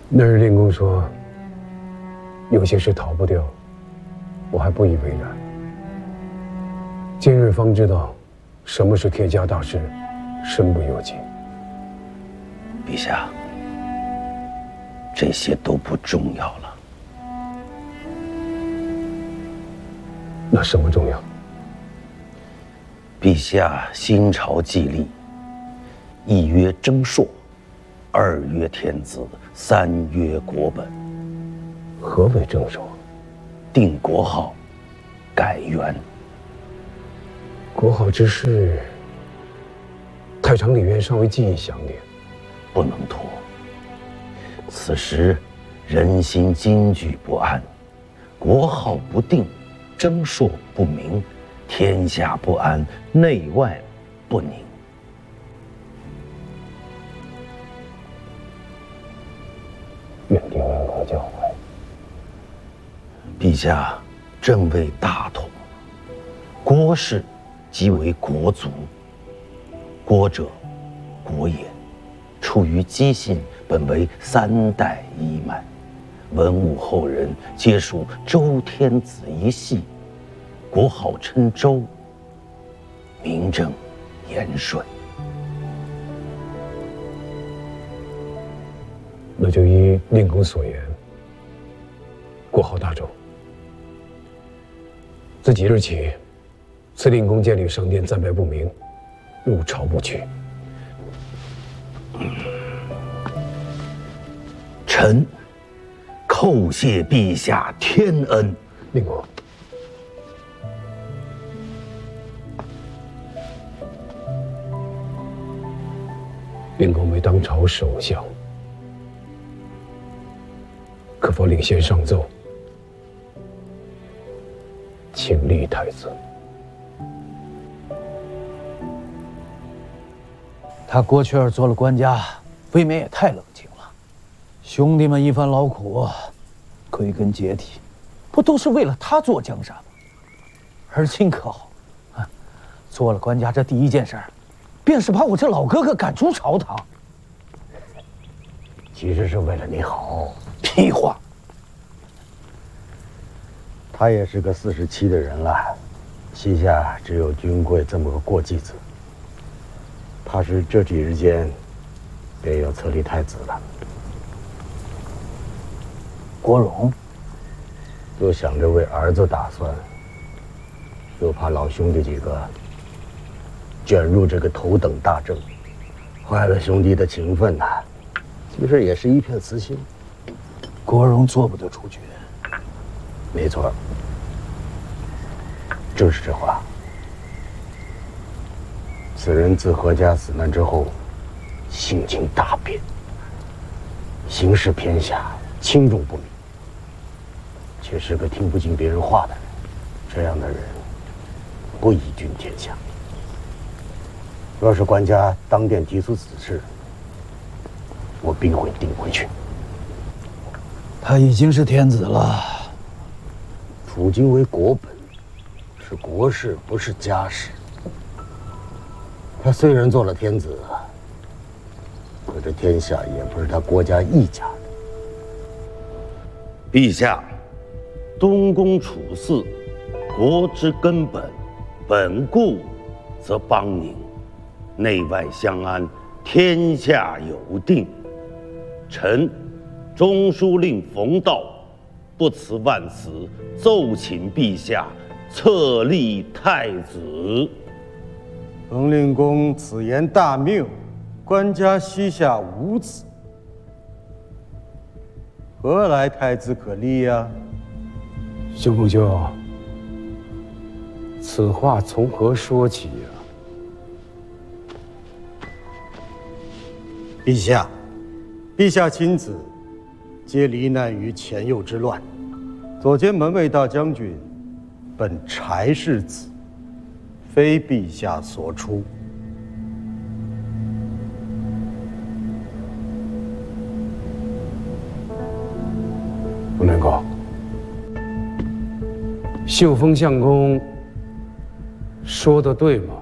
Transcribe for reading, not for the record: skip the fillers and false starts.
那日令公说，有些事逃不掉，我还不以为然。今日方知道，什么是天下大事，身不由己。 陛下，这些都不重要了。 那什么重要？ 陛下新朝既立，一曰征朔，二曰天子，三曰国本。 何为征朔？ 定国号，改元。 国号之事，太常李渊尚未记忆详列， 不能拖。此时人心惊惧不安，国号不定，征朔不明，天下不安，内外不宁。 愿听令公教诲。 陛下正为大统，国事即为国族。国者，国也，出于姬姓，本为3代一脉，文武后人皆属周天子一系，国号称周，名正言顺。 那就依令公所言，国号大周。自即日起，赐令公建立商店，暂拜不明，入朝不去。 臣叩谢陛下天恩。 令公，令公为当朝首相，可否领先上奏，请立太子？ 他过去儿做了官家，未免也太冷静了。兄弟们一番劳苦，归根结底，不都是为了他做江山吗？而今可好，做了官家，这第一件事儿，便是把我这老哥哥赶出朝堂。 其实是为了你好。 屁话！ 他也是个47的人了，膝下只有君贵这么个过继子。怕是这几日间，便要册立太子了。 国荣， 又想着为儿子打算，又怕老兄弟几个卷入这个头等大政，坏了兄弟的情分呐。其实也是一片私心。 国荣做不得主角。 没错，正是这话。此人自何家死难之后，性情大变，行事偏狭，轻重不明，却是个听不进别人话的人。这样的人不宜君天下。若是官家当殿提出此事，我必会定回去。 他已经是天子了， 处今为国本，是国事，不是家事。他虽然做了天子，可这天下也不是他国家一家的。 陛下，东宫处嗣，国之根本，本固则邦宁，内外相安，天下有定。臣中书令冯道不辞万死，奏请陛下册立太子。 冯令公此言大谬，官家膝下无子，何来太子可立呀？ 兄奉兄，此话从何说起呀？ 陛下亲子皆罹难于前右之乱，左监门卫大将军本柴氏子，非陛下所出。 冯令公，秀峰相公说的对吗？